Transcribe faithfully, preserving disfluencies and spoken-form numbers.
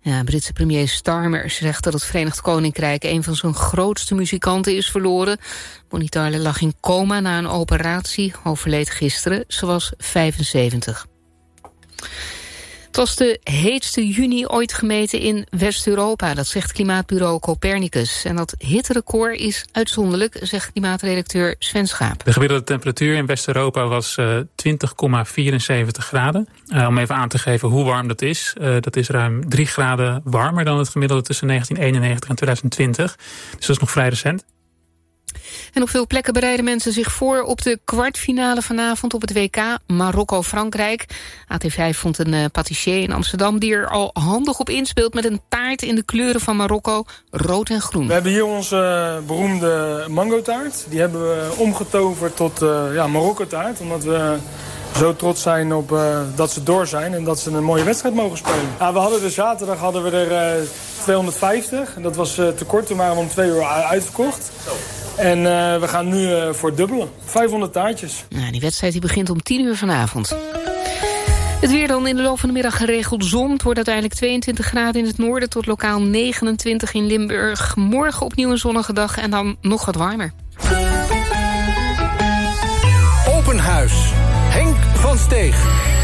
Ja, Britse premier Starmer zegt dat het Verenigd Koninkrijk een van zijn grootste muzikanten is verloren. Bonnie Tyler lag in coma na een operatie, overleed gisteren. Ze was vijfenzeventig. Het was de heetste juni ooit gemeten in West-Europa. Dat zegt klimaatbureau Copernicus. En dat hitterecord is uitzonderlijk, zegt klimaatredacteur Sven Schaap. De gemiddelde temperatuur in West-Europa was uh, twintig komma vierenzeventig graden. Uh, om even aan te geven hoe warm dat is. Uh, dat is ruim drie graden warmer dan het gemiddelde tussen negentien eenennegentig en twintig twintig. Dus dat is nog vrij recent. En op veel plekken bereiden mensen zich voor op de kwartfinale vanavond op het W K Marokko-Frankrijk. A T vijf vond een uh, patissier in Amsterdam die er al handig op inspeelt met een taart in de kleuren van Marokko, rood en groen. We hebben hier onze uh, beroemde mangotaart. Die hebben we omgetoverd tot uh, ja, Marokko-taart, omdat we zo trots zijn op uh, dat ze door zijn en dat ze een mooie wedstrijd mogen spelen. Ja, we hadden er zaterdag hadden we er uh, tweehonderdvijftig. En dat was uh, te kort, toen waren we om twee uur uitverkocht. En uh, we gaan nu uh, voor dubbelen. vijfhonderd taartjes. Nou, die wedstrijd die begint om tien uur vanavond. Het weer dan in de loop van de middag geregeld zon. Het wordt uiteindelijk tweeëntwintig graden in het noorden tot lokaal negenentwintig in Limburg. Morgen opnieuw een zonnige dag en dan nog wat warmer. Open Huis. Henk van Steeg.